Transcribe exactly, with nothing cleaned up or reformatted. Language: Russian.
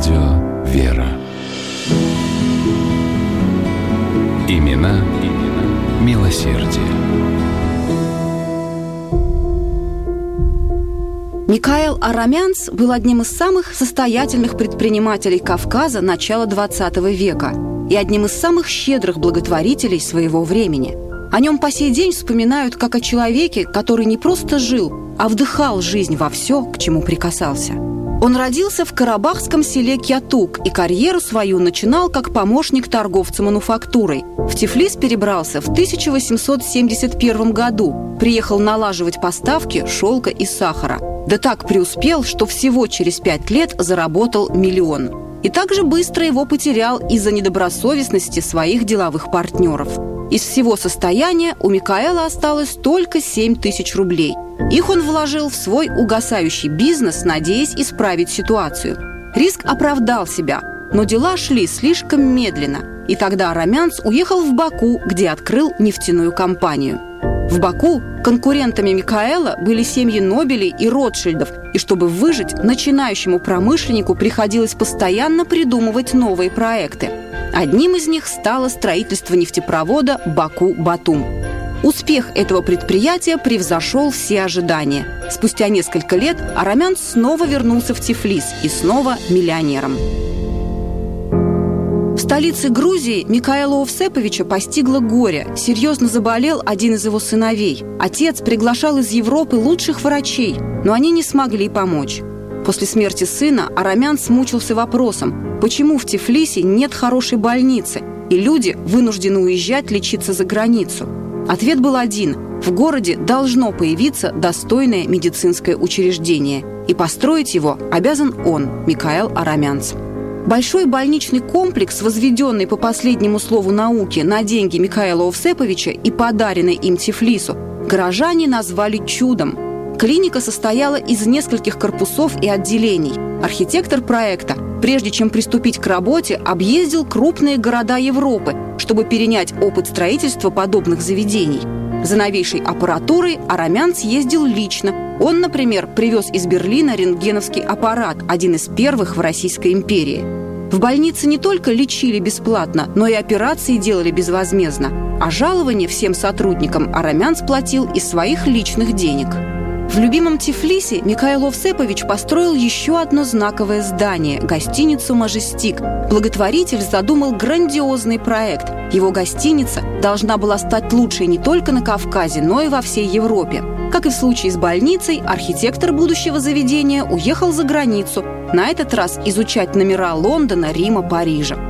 Радио «Вера». Имена, имена милосердия. Микаэл Арамянц был одним из самых состоятельных предпринимателей Кавказа начала двадцатого века и одним из самых щедрых благотворителей своего времени. О нем по сей день вспоминают как о человеке, который не просто жил, а вдыхал жизнь во все, к чему прикасался. Он родился в карабахском селе Кятук и карьеру свою начинал как помощник торговца мануфактурой. В Тифлис перебрался в тысяча восемьсот семьдесят первом году, приехал налаживать поставки шелка и сахара. Да так преуспел, что всего через пять лет заработал миллион. И также быстро его потерял из-за недобросовестности своих деловых партнеров. Из всего состояния у Микаэла осталось только семь тысяч рублей. Их он вложил в свой угасающий бизнес, надеясь исправить ситуацию. Риск оправдал себя, но дела шли слишком медленно. И тогда Арамянц уехал в Баку, где открыл нефтяную компанию. В Баку конкурентами Микаэла были семьи Нобелей и Ротшильдов, и чтобы выжить, начинающему промышленнику приходилось постоянно придумывать новые проекты. Одним из них стало строительство нефтепровода Баку-Батум. Успех этого предприятия превзошел все ожидания. Спустя несколько лет Арамянц снова вернулся в Тифлис и снова миллионером. В столице Грузии Микаэла Овсеповича постигло горе. Серьезно заболел один из его сыновей. Отец приглашал из Европы лучших врачей, но они не смогли помочь. После смерти сына Арамянц мучился вопросом, почему в Тифлисе нет хорошей больницы, и люди вынуждены уезжать лечиться за границу. Ответ был один – в городе должно появиться достойное медицинское учреждение, и построить его обязан он, Микаэл Арамянц. Большой больничный комплекс, возведенный по последнему слову науки на деньги Микаэла Овсеповича и подаренный им Тифлису, горожане назвали чудом. Клиника состояла из нескольких корпусов и отделений. Архитектор проекта, прежде чем приступить к работе, объездил крупные города Европы, чтобы перенять опыт строительства подобных заведений. За новейшей аппаратурой Арамянц ездил лично. Он, например, привез из Берлина рентгеновский аппарат, один из первых в Российской империи. В больнице не только лечили бесплатно, но и операции делали безвозмездно. А жалование всем сотрудникам Арамянц платил из своих личных денег. В любимом Тифлисе Микаэл Овсепович построил еще одно знаковое здание – гостиницу «Мажестик». Благотворитель задумал грандиозный проект. Его гостиница должна была стать лучшей не только на Кавказе, но и во всей Европе. Как и в случае с больницей, архитектор будущего заведения уехал за границу, на этот раз изучать номера Лондона, Рима, Парижа.